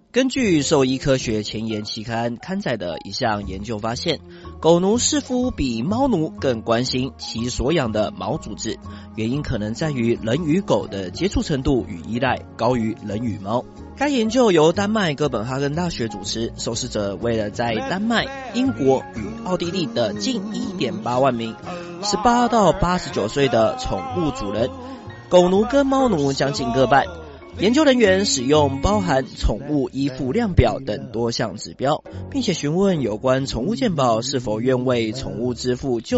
根据兽医科学前沿期刊刊载的一项研究发现，狗奴似乎比猫奴更关心其所养的毛组织，原因可能在于人与狗的接触程度与依赖高于人与猫。该研究由丹麦哥本哈根大学主持，受试者为了在丹麦、英国与奥地利的近 1.8 万名18到89岁的宠物主人，狗奴跟猫奴将近各半。研究人员使用包含宠物依附量表等多项指标，并且询问有关宠物健保是否愿为宠物支付